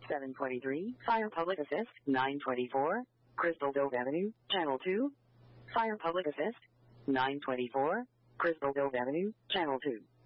723, Fire Public Assist, 924, Crystal Dove Avenue, Channel 2. Fire Public Assist, 924, Crystal Dove Avenue, Channel 2.